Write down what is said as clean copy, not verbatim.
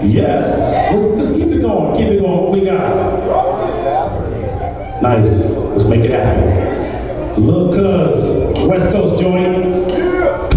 Yes. Let's keep it going. Keep it going. What we got? Nice. Let's make it happen. Lil' Cuz, West Coast joint.